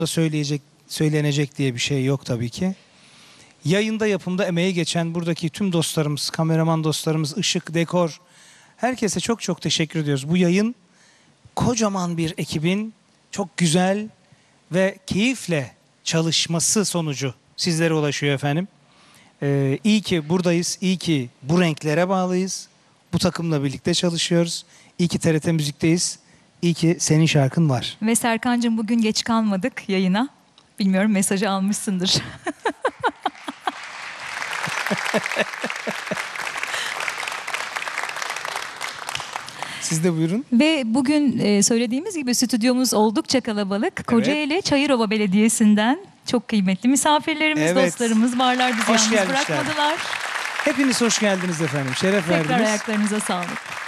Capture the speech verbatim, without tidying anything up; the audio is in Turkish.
söyleyecek, söylenecek diye bir şey yok tabii ki. Yayında, yapımda emeği geçen buradaki tüm dostlarımız, kameraman dostlarımız, ışık, dekor, herkese çok çok teşekkür ediyoruz. Bu yayın kocaman bir ekibin çok güzel ve keyifle çalışması sonucu sizlere ulaşıyor efendim. Ee, iyi ki buradayız, iyi ki bu renklere bağlıyız. Bu takımla birlikte çalışıyoruz. İyi ki T R T Müzik'teyiz. İyi ki senin şarkın var. Ve Serkan'cığım bugün geç kalmadık yayına. Bilmiyorum, mesajı almışsındır. Siz de buyurun. Ve bugün e, söylediğimiz gibi stüdyomuz oldukça kalabalık. Kocaeli Evet. Çayırova Belediyesi'nden çok kıymetli misafirlerimiz, Evet. dostlarımız varlar. Bizi Hoş yalnız gelmişler. bırakmadılar. Hepiniz hoş geldiniz efendim. Şeref Tekrar verdiniz. ayaklarınıza sağlık.